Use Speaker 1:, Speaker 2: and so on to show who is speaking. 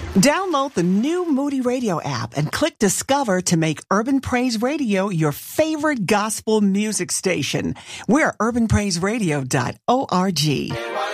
Speaker 1: Download the new Moody Radio app and click Discover to make Urban Praise Radio your favorite gospel music station. We're urbanpraiseradio.org.